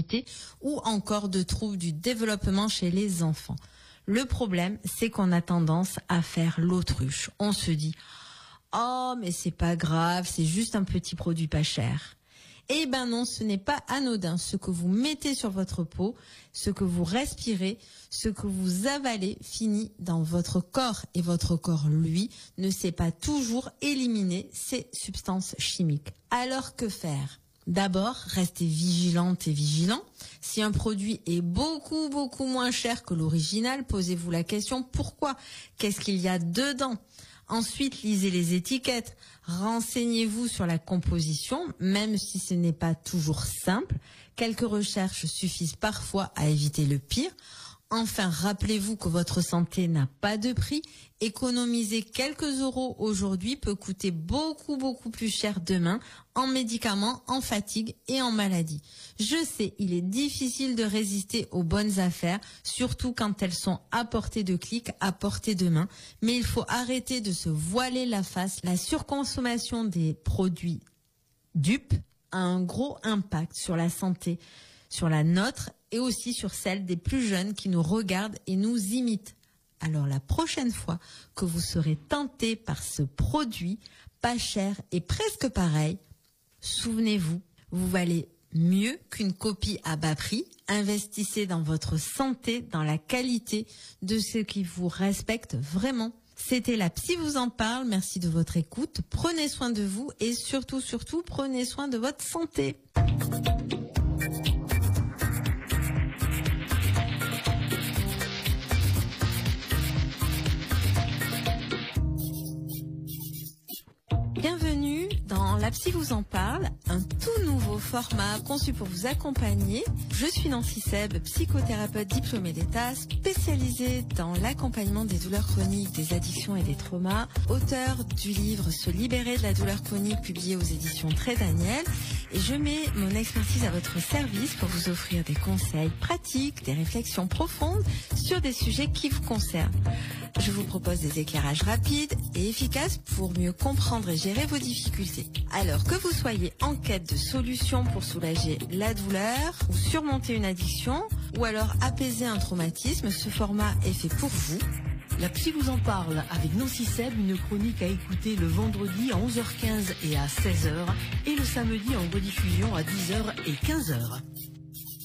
hyperactivité ou encore de troubles du développement chez les enfants. Le problème, c'est qu'on a tendance à faire l'autruche. On se dit « Oh, mais c'est pas grave, c'est juste un petit produit pas cher ». Eh ben non, ce n'est pas anodin. Ce que vous mettez sur votre peau, ce que vous respirez, ce que vous avalez finit dans votre corps. Et votre corps, lui, ne sait pas toujours éliminer ces substances chimiques. Alors que faire ? D'abord, restez vigilante et vigilant. Si un produit est beaucoup moins cher que l'original, posez-vous la question pourquoi ? Qu'est-ce qu'il y a dedans ? Ensuite, lisez les étiquettes. Renseignez-vous sur la composition, même si ce n'est pas toujours simple. Quelques recherches suffisent parfois à éviter le pire. Enfin, rappelez-vous que votre santé n'a pas de prix. Économiser quelques euros aujourd'hui peut coûter beaucoup plus cher demain en médicaments, en fatigue et en maladie. Je sais, il est difficile de résister aux bonnes affaires, surtout quand elles sont à portée de clic, à portée de main. Mais il faut arrêter de se voiler la face. La surconsommation des produits dupes a un gros impact sur la santé, sur la nôtre et aussi sur celle des plus jeunes qui nous regardent et nous imitent. Alors la prochaine fois que vous serez tenté par ce produit pas cher et presque pareil, souvenez-vous, vous valez mieux qu'une copie à bas prix. Investissez dans votre santé, dans la qualité de ce qui vous respecte vraiment. C'était la Psy vous en parle. Merci de votre écoute. Prenez soin de vous et surtout, prenez soin de votre santé. Bienvenue dans La Psy vous en parle, un tout nouveau format conçu pour vous accompagner. Je suis Nancy Seb, psychothérapeute diplômée d'État, spécialisée dans l'accompagnement des douleurs chroniques, des addictions et des traumas, auteure du livre Se libérer de la douleur chronique publié aux éditions Très Daniel. Et je mets mon expertise à votre service pour vous offrir des conseils pratiques, des réflexions profondes sur des sujets qui vous concernent. Je vous propose des éclairages rapides et efficaces pour mieux comprendre et gérer vos difficultés. Alors que vous soyez en quête de solutions pour soulager la douleur ou surmonter une addiction ou alors apaiser un traumatisme, ce format est fait pour vous. La Psy vous en parle avec Nancy Seb, une chronique à écouter le vendredi à 11h15 et à 16h et le samedi en rediffusion à 10h et 15h.